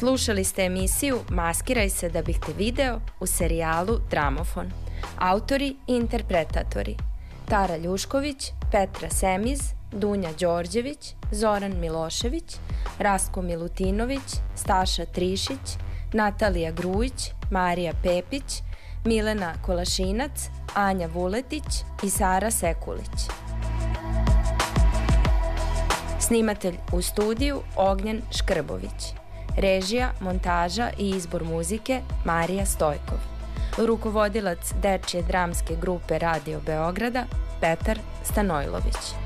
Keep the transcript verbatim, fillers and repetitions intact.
Slušali ste emisiju Maskiraj se da bih te video u serijalu Dramofon. Autori i interpretatori: Tara Ljušković, Petra Semiz, Dunja Đorđević, Zoran Milošević, Rastko Milutinović, Staša Trišić, Natalija Grujić, Marija Pepić, Milena Kolašinac, Anja Vuletić i Sara Sekulić. Snimatelj u studiju Ognjen Škrbović. Režija, montaža i izbor muzike Marija Stojkov. Rukovodilac Dečje dramske grupe Radio Beograda Petar Stanojlović.